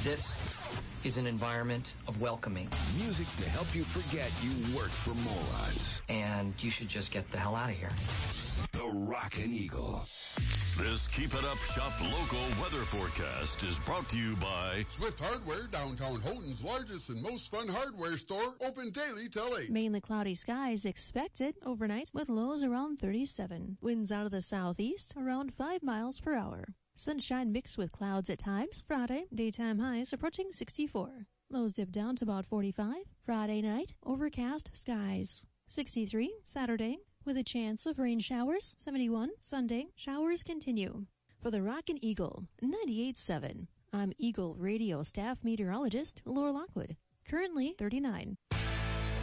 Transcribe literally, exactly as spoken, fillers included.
This is an environment of welcoming. Music to help you forget you work for morons. And you should just get the hell out of here. The Rockin' Eagle. This Keep It Up Shop local weather forecast is brought to you by Swift Hardware, downtown Houghton's largest and most fun hardware store, open daily till eight. Mainly cloudy skies expected overnight with lows around thirty-seven. Winds out of the southeast around five miles per hour. Sunshine mixed with clouds at times. Friday, daytime highs approaching sixty-four. Lows dip down to about forty-five. Friday night, overcast skies. sixty-three, Saturday, with a chance of rain showers. seventy-one, Sunday, showers continue. For the Rockin' Eagle, ninety-eight point seven. I'm Eagle Radio staff meteorologist Laura Lockwood. Currently thirty-nine.